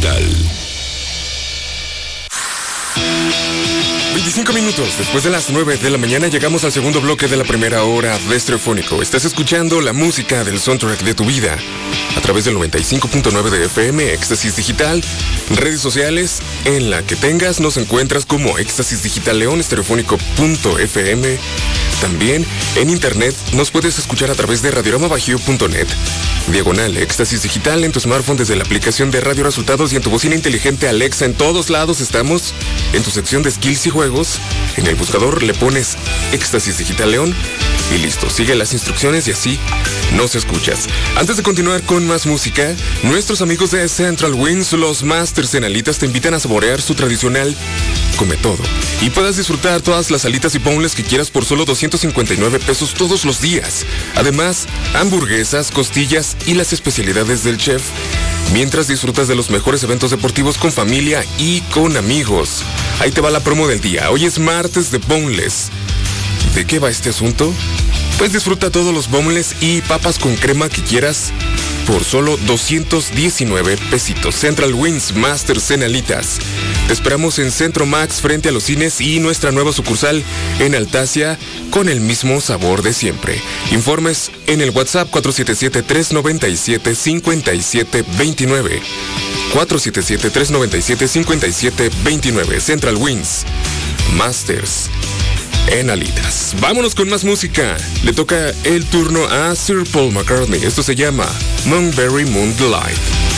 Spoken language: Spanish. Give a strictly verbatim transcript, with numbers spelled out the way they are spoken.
Digital. veinticinco minutos después de las nueve de la mañana llegamos al segundo bloque de la primera hora de Estereofónico. Estás escuchando la música del soundtrack de tu vida a través del noventa y cinco punto nueve de F M, Éxtasis Digital, redes sociales en la que tengas nos encuentras como Éxtasis Digital León, estereofónico punto f m. También en internet nos puedes escuchar a través de radiorama bajío punto net, diagonal Éxtasis Digital en tu smartphone desde la aplicación de Radio Resultados y en tu bocina inteligente Alexa. En todos lados estamos. En tu sección de skills y juegos, en el buscador le pones Éxtasis Digital León y listo, sigue las instrucciones y así nos escuchas. Antes de continuar con más música, nuestros amigos de Central Winds, los Masters en Alitas, te invitan a saborear su tradicional Come Todo y puedas disfrutar todas las alitas y boneless que quieras por solo doscientos cincuenta y nueve pesos todos los días. Además, hamburguesas, costillas y las especialidades del chef, mientras disfrutas de los mejores eventos deportivos con familia y con amigos. Ahí te va la promo del día. Hoy es martes de boneless. ¿De qué va este asunto? Pues disfruta todos los boneless y papas con crema que quieras por solo doscientos diecinueve pesitos. Central Winds Masters en Alitas. Te esperamos en Centro Max frente a los cines y nuestra nueva sucursal en Altasia con el mismo sabor de siempre. Informes en el WhatsApp cuatro siete siete, tres nueve siete, cinco siete dos nueve. cuatro siete siete, tres nueve siete, cinco siete dos nueve. Central Winds Masters en Alitas. Vámonos con más música. Le toca el turno a Sir Paul McCartney. Esto se llama Moonberry Moonlight.